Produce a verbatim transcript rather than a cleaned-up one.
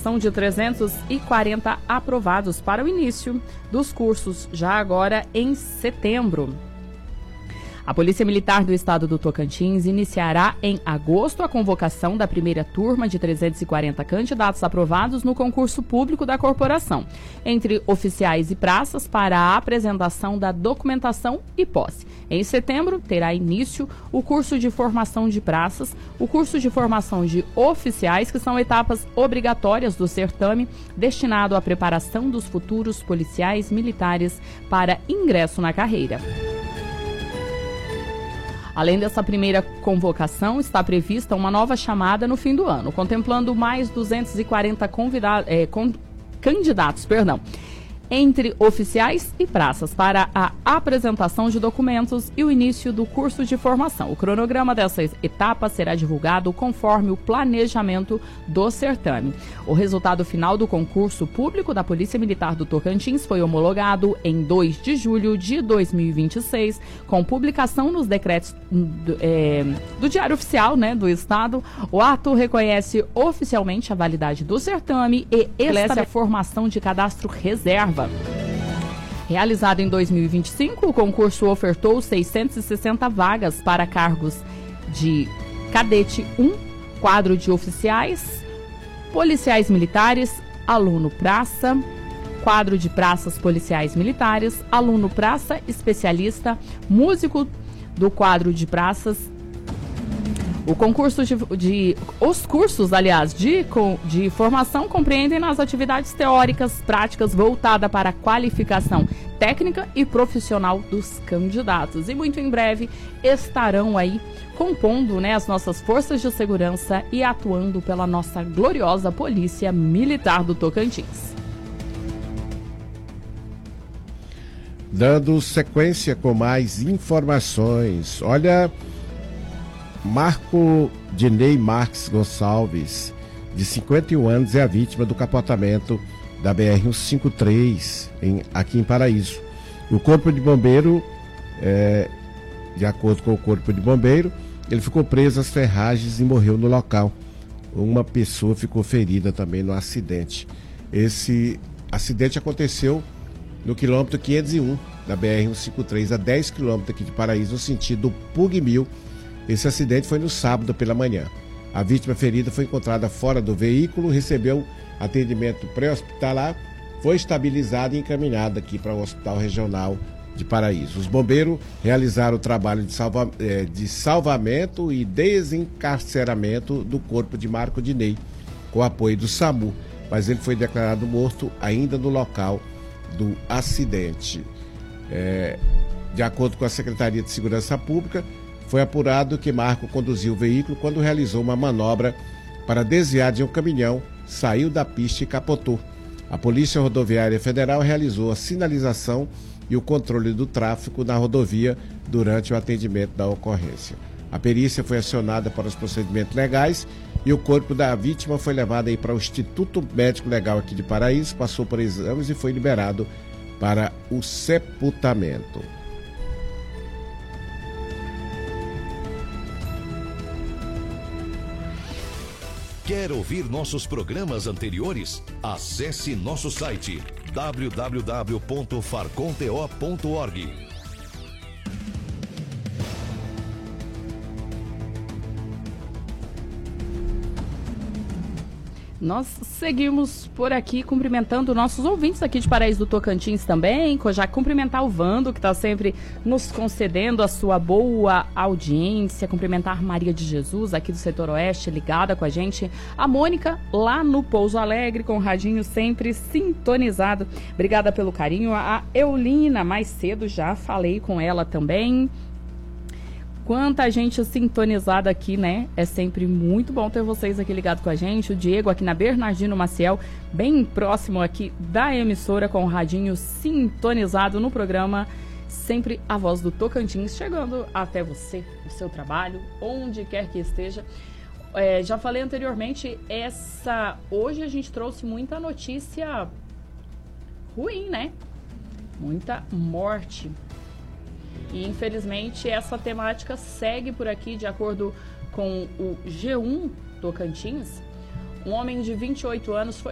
são de trezentos e quarenta aprovados para o início dos cursos, já agora em setembro. A Polícia Militar do Estado do Tocantins iniciará em agosto a convocação da primeira turma de trezentos e quarenta candidatos aprovados no concurso público da corporação, entre oficiais e praças, para a apresentação da documentação e posse. Em setembro, terá início o curso de formação de praças, o curso de formação de oficiais, que são etapas obrigatórias do certame, destinado à preparação dos futuros policiais militares para ingresso na carreira. Além dessa primeira convocação, está prevista uma nova chamada no fim do ano, contemplando mais duzentos e quarenta convidados, é, con, candidatos, perdão, entre oficiais e praças, para a apresentação de documentos e o início do curso de formação. O cronograma dessa etapa será divulgado conforme o planejamento do certame. O resultado final do concurso público da Polícia Militar do Tocantins foi homologado em dois de julho de dois mil e vinte e seis, com publicação nos decretos do, é, do Diário Oficial, né, do Estado. O ato reconhece oficialmente a validade do certame e estabelece a formação de cadastro reserva. Realizado em dois mil e vinte e cinco, o concurso ofertou seiscentas e sessenta vagas para cargos de cadete um, quadro de oficiais, policiais militares, aluno praça, quadro de praças policiais militares, aluno praça especialista, músico do quadro de praças. O concurso de, de os cursos, aliás, de, de formação compreendem nas atividades teóricas, práticas, voltada para a qualificação técnica e profissional dos candidatos. E muito em breve estarão aí compondo, né, as nossas forças de segurança e atuando pela nossa gloriosa Polícia Militar do Tocantins. Dando sequência com mais informações. Olha, Marco Dinei Marques Gonçalves, de cinquenta e um anos, é a vítima do capotamento da B R cento e cinquenta e três em, aqui em Paraíso. O Corpo de Bombeiro, é, de acordo com o Corpo de Bombeiro, ele ficou preso às ferragens e morreu no local. Uma pessoa ficou ferida também no acidente. Esse acidente aconteceu no quilômetro quinhentos e um da B R cento e cinquenta e três, a dez quilômetros aqui de Paraíso, no sentido Pugmil. Esse acidente foi no sábado pela manhã. A vítima ferida foi encontrada fora do veículo, recebeu atendimento pré-hospitalar, foi estabilizada e encaminhada aqui para o Hospital Regional de Paraíso. Os bombeiros realizaram o trabalho de, salva, de salvamento e desencarceramento do corpo de Marco Dinei, com apoio do SAMU, mas ele foi declarado morto ainda no local do acidente. É, de acordo com a Secretaria de Segurança Pública, foi apurado que Marco conduziu o veículo quando realizou uma manobra para desviar de um caminhão, saiu da pista e capotou. A Polícia Rodoviária Federal realizou a sinalização e o controle do tráfego na rodovia durante o atendimento da ocorrência. A perícia foi acionada para os procedimentos legais e o corpo da vítima foi levado aí para o Instituto Médico Legal aqui de Paraíso, passou por exames e foi liberado para o sepultamento. Quer ouvir nossos programas anteriores? Acesse nosso site w w w ponto farconto ponto org. Nós seguimos por aqui cumprimentando nossos ouvintes aqui de Paraíso do Tocantins também, já cumprimentar o Vando, que está sempre nos concedendo a sua boa audiência, cumprimentar Maria de Jesus, aqui do setor oeste, ligada com a gente, a Mônica, lá no Pouso Alegre, com o radinho sempre sintonizado. Obrigada pelo carinho. A Eulina, mais cedo já falei com ela também. Quanta gente sintonizada aqui, né? É sempre muito bom ter vocês aqui ligados com a gente. O Diego aqui na Bernardino Maciel, bem próximo aqui da emissora, com o radinho sintonizado no programa Sempre a Voz do Tocantins, chegando até você, o seu trabalho, onde quer que esteja. É, já falei anteriormente, essa hoje a gente trouxe muita notícia ruim, né? Muita morte. E, infelizmente, essa temática segue por aqui, de acordo com o G um Tocantins. Um homem de vinte e oito anos foi